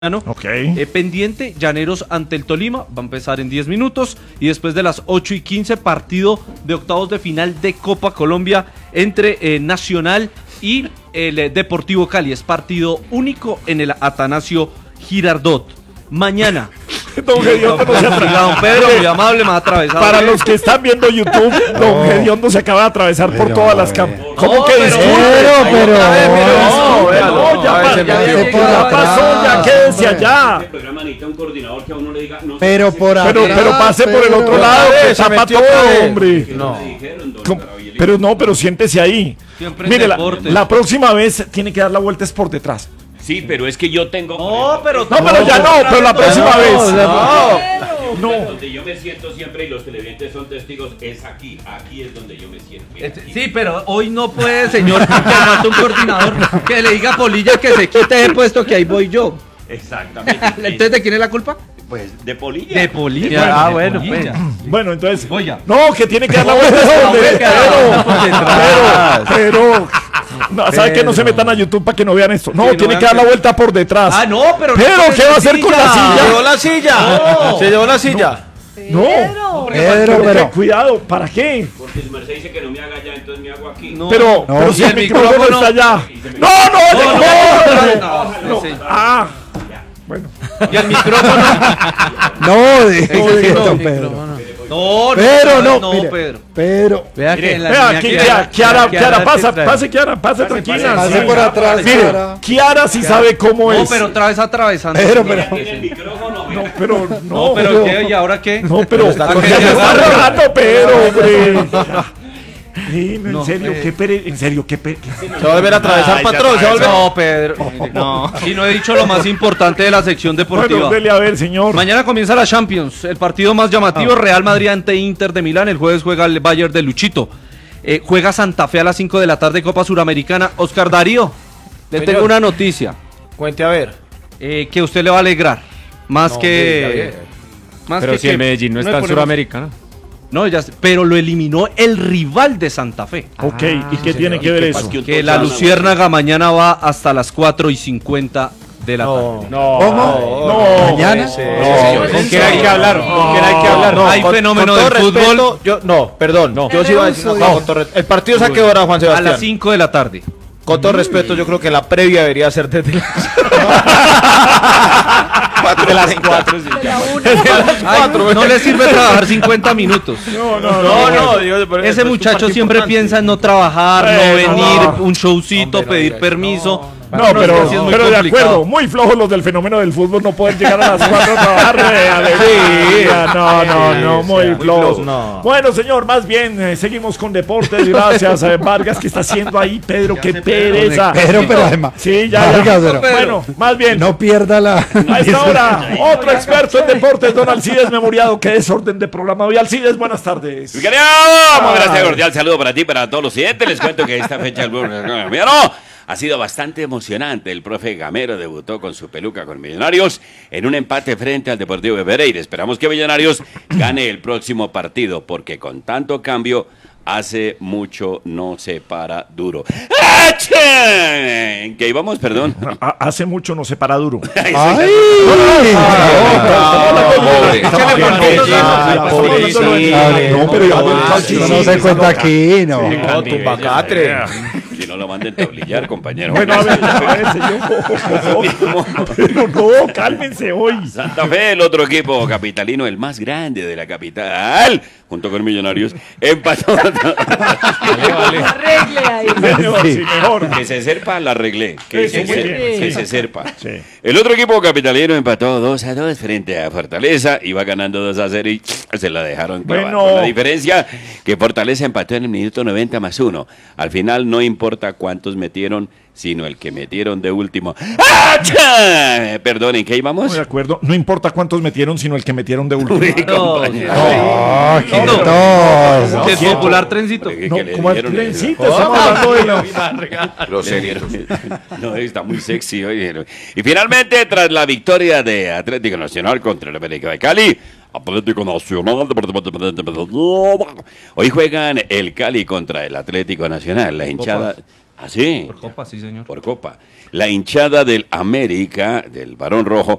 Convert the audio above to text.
Pendiente, Llaneros ante el Tolima, va a empezar en 10 minutos y después de las 8:15 partido de octavos de final de Copa Colombia entre Nacional y el Deportivo Cali. Es partido único en el Atanasio Girardot. Mañana. Don Gediondo no se atrasa. Don Pedro, muy amable, me ha atravesado. Para los que están viendo YouTube, Don Gediondo se acaba de atravesar por todas las cámaras. ¿Cómo que disculpe? Ya pasó, ya quédese allá. Pero pase por el otro lado, que tapa todo, hombre. Pero siéntese ahí. Mire, la próxima vez tiene que dar la vuelta es por detrás. Sí, pero es que yo tengo... pero la próxima vez. No. Donde yo me siento siempre, y los televidentes son testigos, es aquí. Aquí es donde yo me siento. Sí, pero hoy no puede, señor, que falta un coordinador que le diga a Polilla que se quite ese puesto, que ahí voy yo. Exactamente. Entonces, ¿de quién es la culpa? Pues de Polilla. De Polilla. Bueno, pues. Bueno, entonces. Polilla. No, que tiene que dar la vuelta. Pero. No, ¿sabe que no se metan a YouTube para que no vean esto? No, tiene que dar la vuelta por detrás. Ah, no, pero. Pero, ¿qué va a hacer con la silla? Se llevó la silla. Se llevó la silla. No, pero cuidado, ¿para qué? Porque su merced dice que no me haga allá, entonces me hago aquí. No, pero si el micrófono está allá. No. Bueno. Y el micrófono. Pedro. Vea Kiara, pase tranquila. Pase por atrás. Mire, Kiara sí sabe cómo es. No, pero otra vez atravesando. No, pero ¿qué? ¿Y ahora qué? No, pero está rajando, Pedro, hombre. En serio, qué Se va a volver a atravesar, patrón. No, Pedro. No. Y no he dicho lo más importante de la sección deportiva. Bueno, dele a ver, señor. Mañana comienza la Champions, el partido más llamativo, Real Madrid ante Inter de Milán. El jueves juega el Bayern de Luchito. Juega Santa Fe a las 5 de la tarde, Copa Suramericana. Oscar Darío, le tengo una noticia. Cuente a ver. Que usted le va a alegrar. Pero si el Medellín no está en Suramericana. No, pero lo eliminó el rival de Santa Fe. Ok, ¿y qué tiene que ver eso? Que la Luciérnaga mañana va hasta las 4:50 de la tarde. No. ¿Mañana? ¿Con quién hay que hablar? Hay fenómeno del fútbol. Yo sí iba a decir el partido es a qué hora, Juan Sebastián. A las 5 de la tarde. Con todo respeto, yo creo que la previa debería ser desde las 4. No le sirve trabajar 50 minutos. Ese muchacho siempre piensa en no trabajar, no venir, un showcito, pedir permiso. Pero de acuerdo, muy flojos los del fenómeno del fútbol, no pueden llegar a las 4 a trabajar. No, muy flojos. Bueno, señor, más bien, seguimos con deportes. Gracias, Vargas, que está haciendo ahí, Pedro, qué pereza. Pero además. Sí, ya. Bueno, más bien. No pierda la. A esta hora, otro experto en deportes, don Alcides Memoriado. Qué desorden de programa hoy. Alcides, buenas tardes. Muy gracias, cordial saludo para ti, para todos los siguientes. Les cuento que esta fecha ha sido bastante emocionante. El profe Gamero debutó con su peluca con Millonarios en un empate frente al Deportivo de Pereira. Esperamos que Millonarios gane el próximo partido, porque con tanto cambio hace mucho no se para duro. ¿Qué íbamos? Perdón. Hace mucho no se para duro. No se cuenta aquí, no. Si no lo manden tablillar, compañero. Bueno, a ver, señor. No, cálmense hoy. Santa Fe, el otro equipo capitalino, el más grande de la capital, junto con Millonarios, empató. Arregle ahí. Mejor. Que se serpa, la arreglé. Que se serpa. Sí. El otro equipo capitalino empató 2-2 frente a Fortaleza. Iba ganando 2-0 y se la dejaron clavar. Con la diferencia que Fortaleza empató en el minuto 90+1. Al final no importa cuántos metieron, sino el que metieron de último. Perdón, ¿en qué íbamos? Muy de acuerdo. No importa cuántos metieron, sino el que metieron de último. ¿Qué popular trencito? ¿Cómo es trencito? Estamos hablando de No, está muy sexy. Oye. Y finalmente, tras la victoria de Atlético Nacional contra el América de Cali, Atlético Nacional. Hoy juegan el Cali contra el Atlético Nacional. La hinchada. ¿Ah, sí? Por Copa, sí, señor. Por Copa. La hinchada del América, del Barón Rojo,